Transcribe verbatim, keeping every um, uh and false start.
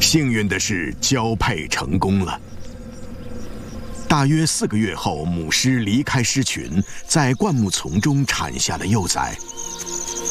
幸运的是，交配成功了。大约四个月后，母狮离开狮群，在灌木丛中产下了幼崽。